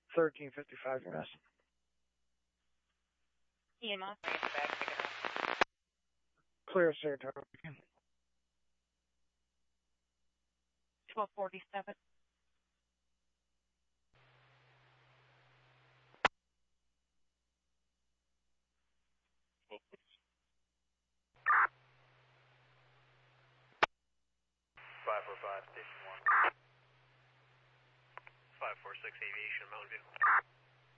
1355, you're missing. EMS. Clear Saratoga. 1247. Station 1. 546 Aviation, Mountain View.